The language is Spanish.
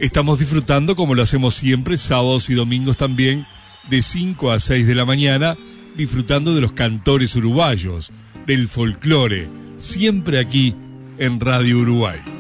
estamos disfrutando, como lo hacemos siempre, sábados y domingos también, de 5 a 6 de la mañana, disfrutando de los cantores uruguayos, del folclore, siempre aquí en Radio Uruguay.